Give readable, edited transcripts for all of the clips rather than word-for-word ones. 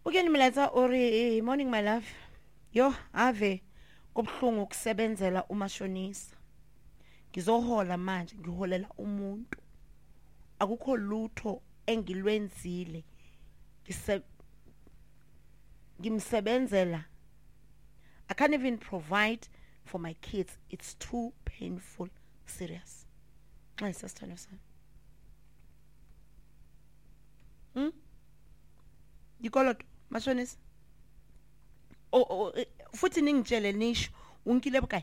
Okay nimletha ori morning my love. Yo ave kubhlungu ukusebenzela umashonisa. Ngizohola manje ngiholela umuntu. Akukho lutho engilwenzile. Ngimsebenzela. I can't even provide for my kids. It's too painful. Serious. My sister Nelson. Dikoloto mashonisa. Futhi ningitshele nisho unkile bukayi.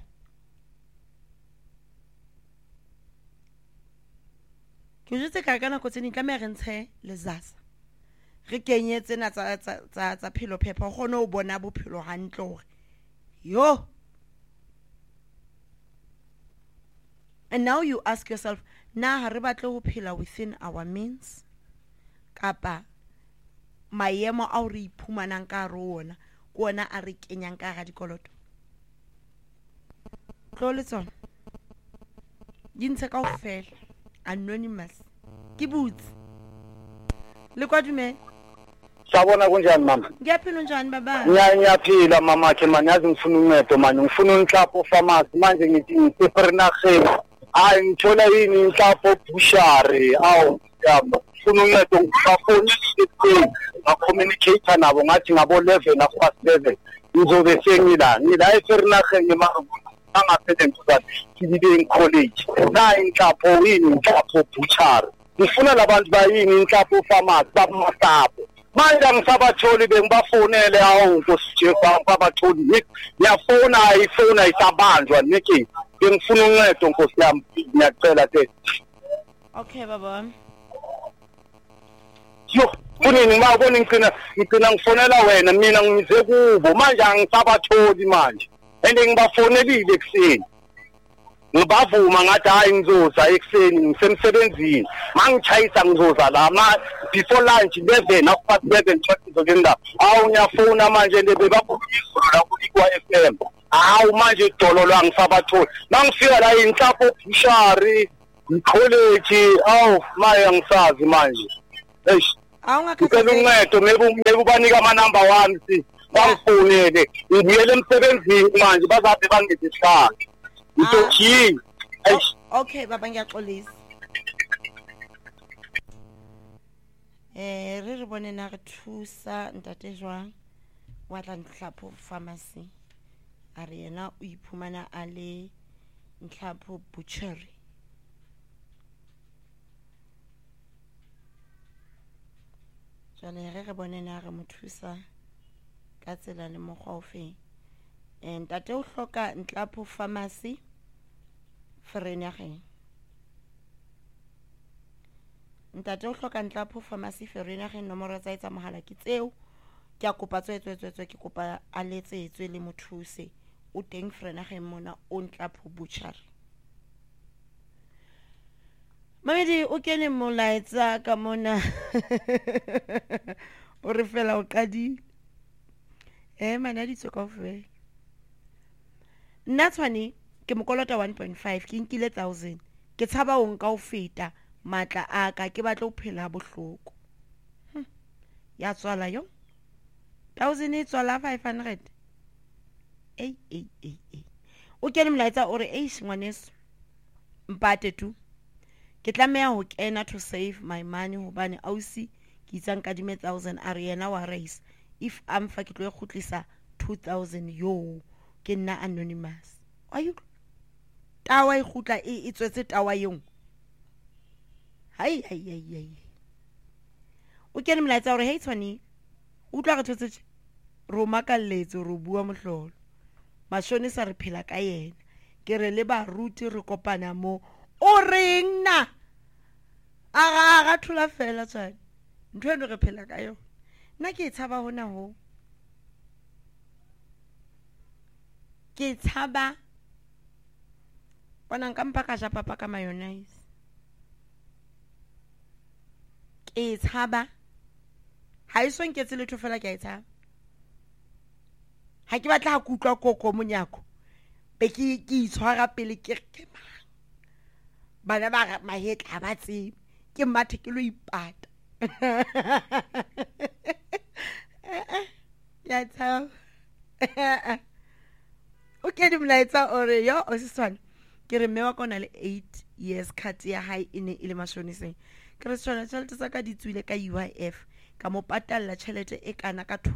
Ke jetse ka kana go tsene tla me re ntshe lezasa. Re kenye tsena tsa philo phepha go no bona bophelo hantle hore. Yo. And now you ask yourself, na ha re batle ho phela within our means? Kapa maemo a re iphumanang ka rona go ona a re kenyang ka ga dikoloto. Tloletsona. Dintse ka ofela anonymous. Ke butsi. Le kwa dume. Sabona kunjani mama? Ngiyaphila njani baba? Ngiyaphila mama ke manje yazi ngifuna uncedo manje ngifuna unhlapho pharmacy manje ngithi ngifernageni. Hayi ngithola yini inhlapho bushari awu yabo. Ngifuna uncedo ngifafoni isithini. Ngacommunicate nabo ngathi ngabo 11 na past 11 ngizobe sengila ngila efernageni mama angasebenza kibe in college. Na inhlapho yini inhlapho bushari. Ngifuna labantu bayini inhlapho pharmacy babumasapho. Manje ngisabatholi bengibafonele awu nkosijeva babatholi ngiyafona ifona isabanjwa niki ngifuna uncedo nkosi yami ngiyacela ke. Okay baba. Yo kunini ngibona ngicina ngifonela wena mina ngize kubo manje angisabatholi manje ende ngibafonelile ekseni ngibavuma ngathi hayi ngizoza ekseni ngisemsebenzini mangichayisa ngizoza la before lunch 11 after 11 ngizokenda awu ngiyafona manje bebakhuluma la kulikwa FM awu manje idolo lwa ngisabatholi mangifika la inhlapho bushari college awu manje ngisazi manje eish awungakhathazeki uncedo maybe ubanika ama number 1 si bangifonele ngiyele emsebenzini manje bazabe bangithi isikhathi Itochi. Okay baba ngiyaxolisa. Re bone na re thusa ntate jwang wa tla Nhlapho pharmacy. Are yena o iphumana a le Nhlapho butchery. Jane re bone na re mo thusa ka tsela le mokgwa ofe. Ntate o hloka Nhlapho pharmacy Vereeniging. Ntate o hloka Nhlapho pharmacy Vereeniging nomoro tsa etsa mohala ke tseo ke a kopa tswetswe ke kopa a letsetswe le mothuse o teng Vereeniging mona o Nhlapho butchery. Mamedi o kene molaetsa ka mona o re fela o qadi mana di tsoka ofela. Nna tshwane ke mokolota 1.5 ke nkile 1000 ke tshaba o nka o feta matla aka ke batla o phela bohloko ya tswala yo 1000 e tswala 500 o kene molaetsa o re ngwaneso mpate tu ke tlameha ho kena to save my money hobane ausi ke itsang ka dime 1000 a re yena wa raise if amfa ke tlo khutlisa 2000 yo ke nna anonymous are you tawa e khutla e tswetse tawa yong hai o kene molaetsa hore hey tshwane o tla re thotse ro makalletse ro bua mohlolo mashonisa re phela ka yena ke re le ba ruti re kopana mo o reng na aga thula fela tshwane ntwe re phela ka yona nna ke tshaba hona ho ke tshaba bona nka mpa ka ja papa ka mayonnaise ke tshaba ha iso nketse letho fela ke a tshaba ha ke batla go utlwa koko monyako be ke itshwara pele ke bana ba mahetla ba tsebe ke mathe ke lo ipata Okay, dimlaetsa ore yo o setswana ke re mme wa kona le 8 years cut ya hae e ne e le mashoniseng ke re tswana tšhelete tsa ka di tswile ka UIF ka mo patalla tšhelete e kana ka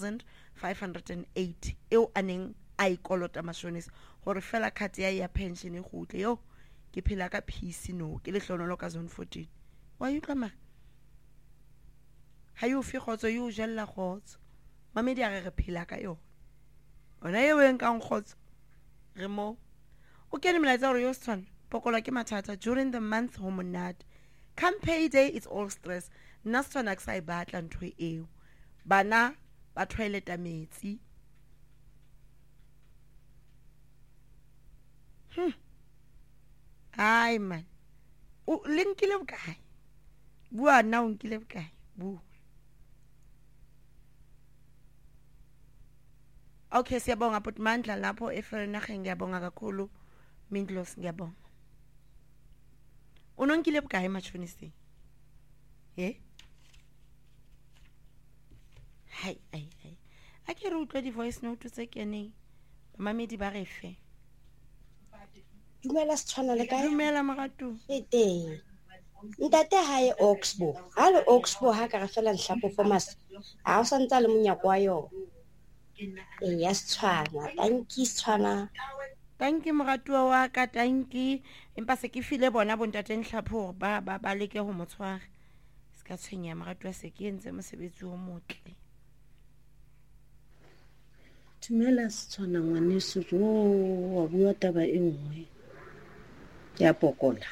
2508 eo a neng a ikolota mashonisa gore fela cut ya pension e gotle yo ke phela ka peace no ke le hlonolo ka zone 14 wa utlwa ma ha yo fi khotso yo jella khotso mamedi a re phela ka yo ona ye weng ka khotso re mo o kene melaetsa gore yo setswana pokola ke mathata during the month ho monate come payday it's all stress nna setswana ke sa e batla ntho eo bana ba toileta metsi ai man o linkile bokae bua na o nkile bokae bua okay siyabonga but mandla lapho eFernageng ngiyabonga kakhulu Mindlos ngiyabonga unonkile bukae machonisi hai akere utlwa di voice note tse keneng mamedi ba re fe dumela Setswana le kae dumela magatu teng ntate hae Oxbow halo Oxbow ha ka re fela Nhlapo Farmers a o santsa le monyako wa yo ya Setswana tanki Setswana tanki mogatu wa ka tanki empa se ke file bona bontate Nhlapo ba leke ho motshwara ska tshwenya mogatu wa se ke entse mosebetsi o motle Tumela Setswana ngwaneso jo wa bua taba e nngwe ya pokola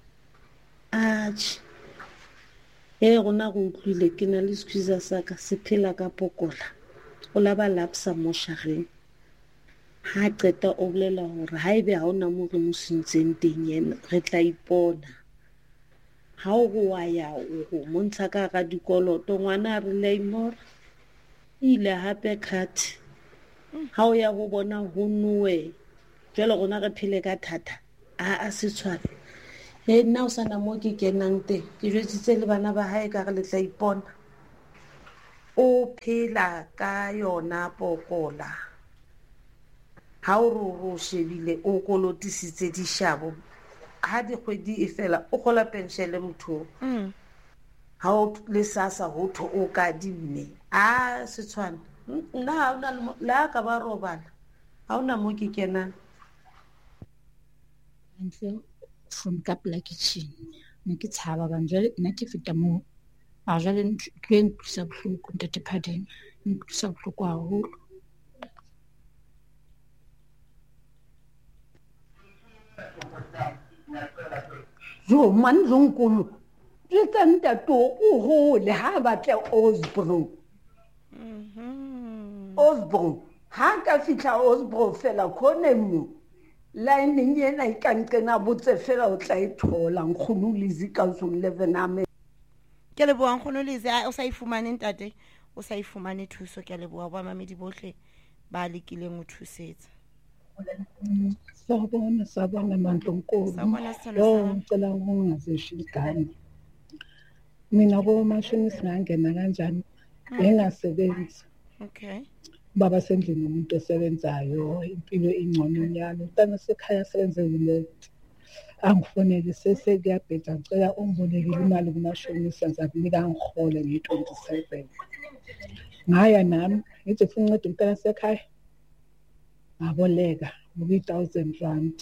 gona go utlwile ke na le squeezer sa ka se phela ka pokola o la ba lapsa mo shageng ha qeta o bolela hore ha ebe ha ona mo re mo sentseng teng yena re tla ipona ha o go wa ya o go montsha ka ga dikoloto ngwana re leimora ile hape cut ha o ya go bona ho nowe jela gona re phele ka thata a se tshware nna o sana mo ke kenang teng ke jwetsitse le bana ba hae ka re le tla ipona o phela ka yona pokola ha o ro shebile o kolotisitse dishabo ha di kgwedi e fela o gola pension le motho ha o le sasa ho tho o ka dimme Setswana nna ha ona la ka ba robala ha ona mo ke kenang from Kapla Kitchen ne ke tshaba bang jwale nna ke feta mo a jwale ke ntlisa bohloko ntate Phading ntlisa bohloko haholo jo man zonkolo re tanta to o hole ha batla Osborne ha ka fitla Osborne fela khone mo line yena e kankena botse fela o tla ithola nkgonolizi ka 11 ame ke le boang khonolizi o sa ifumane ntate o sa ifumane thuso ke le boa ba mamedi bohle ba lekileng o thusetsa sabona mandlonkulu sabona lo ngicela ungazeshikani mina bo mashonisi ngangena kanjani bengasebenzi okay baba sendlini umuntu osebenzayo impilo ingcono nyalo ntana sekhaya asebenzele angifonele kuyabheda ngicela ungibolekele imali kumashonisa ngizakunika ngihole ngi27 ngaya nami ngithi ufuna uncedo ntana sekhaya ngaboleka R1000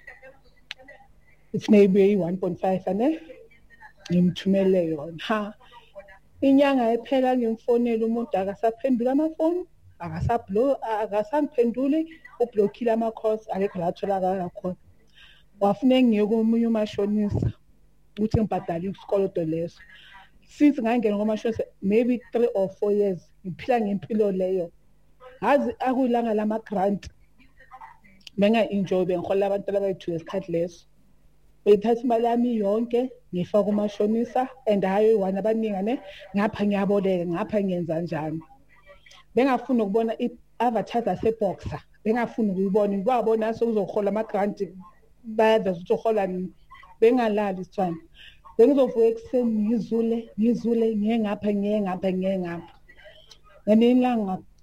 it's maybe 1.5 ane ngimthumele yona inyanga ephela ngimfonela umuntu akasaphendula amafoni akasangiphenduli ublockile ama-calls akekho la atholakala khona wafuna engiye komunye umashonisa ukuthi ngibhadale isikoloto leso since ngangena komashonisa maybe 3 or 4 years ngiphila ngempilo leyo ngazi akuyilanga lama-grant benga-enjoy bengiholela abantu abayi-2 ngesikhathi leso bethatha imali yami yonke ngifaka umashonisa and hayi one abaningane ngapha ngiyaboleka ngapha ngiyenza njani bengafuni ukubona i-advertise seboxer bengafuni ukuyibona ngibabona sokuzohola ama-grant bayadla ukuthi uhola nini bengalali Setswana bengizovuka ekuseni ngizule ngiye ngapha ngelinye ilanga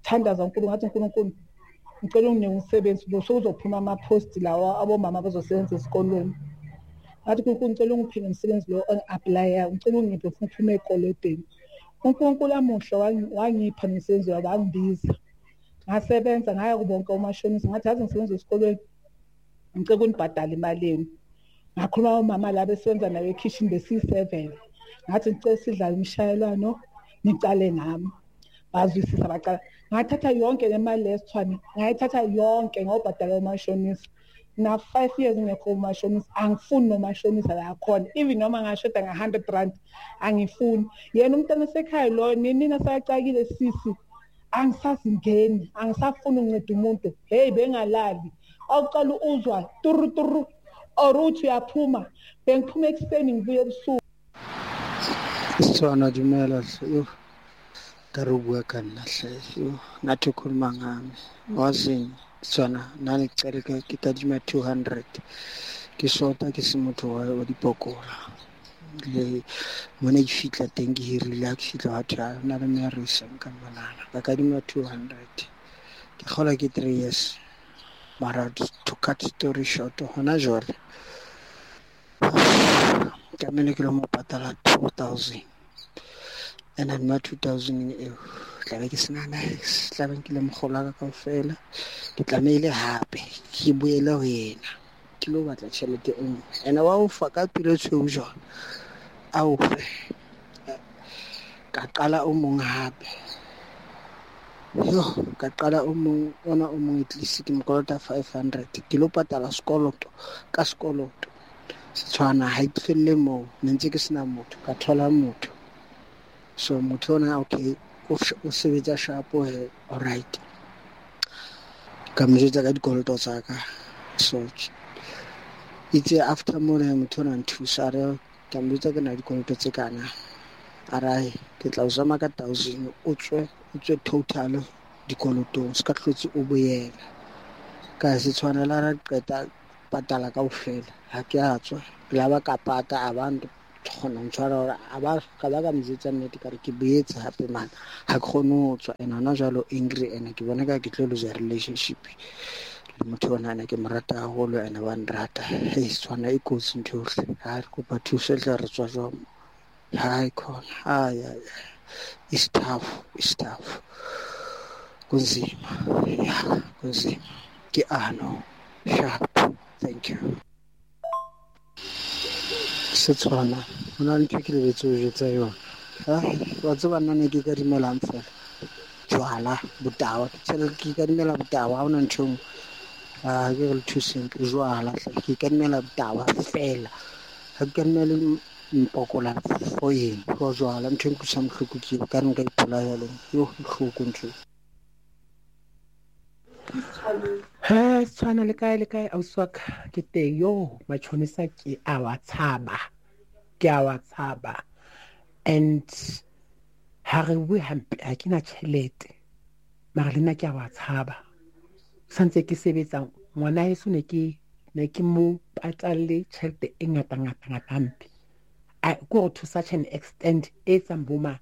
thandaza uNkulunkulu ngathi uNkulunkulu ngicela unginike umsebenzi lo sokuzophuma ama-post lawa abomama bazosebenza esikolweni. Ngathi uNkulunkulu ngicela ungiphe nomsebenzi lo on-applya, ngicela ungiphe futhi uphume ey'koloteni. uNkulunkulu amuhle wangipha nomsebenzi lo, wangibiza. Ngasebenza ngaya kubonke omashonisa ngathi yazi ngisebenza esikolweni ngicela ukunibhadala imali yenu. Ngakhuluma omama la besebenza nayo ekhishini besiyi-7 ngathi ngicela sidlale umshayelwano nicale ngami. Bazwisisa bacala. Ngathatha yonke le mali lesithwane ngayithatha yonke ngawubhadala umashonisa. Na 5 years ngekho umashonisa, angifuni nomashonisa la khona. Even noma ngashoda nga100 angifuni. Yena umntana esekhaya lo nina sayacakile sisi. Angisasingeni, angisafuni unceda umuntu. Hey bengalali. Awuqala uzwa turu oruthi uyaphuma. Bengiphuma ekuseni ngibuye ebusuku. Isithwana dumela yo. Karubua kana hle. Nathi ukhuluma ngami. Wazini Swana nani ngicela ke kadima 200 ke shota ke se motho wa dipokola le mona ke fitla teng ke hirile a ke fitla wa tla na le merisa ka banana ka kadima 200 ke khola ke 3 years mara to cut story short hona jole ke mele ke lo mo patala 2000 and then ma 2000 tla ke sena nice tla ben ke le mogola ka kaofela ke tlameile hape ke boela ho yena ke lo batla tšhelete e nngwe ene wa o fa ka pele tshweu jona a o fe ka qala o mong hape yo ka qala o mong ona o mong at least ke mokolota 500 ke lo patala sekoloto ka sekoloto Setswana ha itfelle mo ntse ke sena motho ka thola motho so motho ona okay o sebetsa shapo he alright ka mjetsa ka dikoloto tsa ka so itse after more motho ona nthusa re ka mjetsa ka na dikoloto tse kana arai ke tla uzama ka 1000 o tswe total dikoloto ska tlotse o boyela ka Setswana la ra qeta patala kaofela ha ke a tswa la ba ka pata abantu khona ntshwara hore aba ka ba ka mjetsa nnete ka re ke boetse hape man ha khone ho tswa ena na jalo angry ene ke bona ka ke tlo lose relationship le motho ona ke morata haholo ene ba nrata hey Swana e kotsi nthohle ha re kopa thuso le re tswa jwa ha ikhona it's tough kunzima ya kunzima ke ano sharp thank you Setswana hona le ntho ke le betso je tsa yona wa tseba nna ke ka dimelang fela jwala botawa tsela ke ka dimela botawa ha ona ntho ke re thuseng jwala ke ka dimela botawa fela ha ke nna le mpokola for yen go jwala ntho ke sa mhloko ke ka nka ipolaya le yo hloko ntho Tshwana le kae auswaka ke teng yo machonisa ke a wa tshaba and ha re bue hampe ha ke na tšhelete mara le nna ke a wa tshaba santse ke sebetsa ngwana heso ne ke mo patalle tšhelete e ngata hampe go to such an extent it's amboma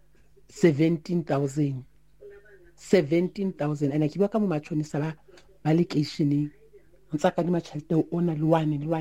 17,000 and ke bua ka mo machonisa ba le keisheneng ntsa ka di matšhelete ona le one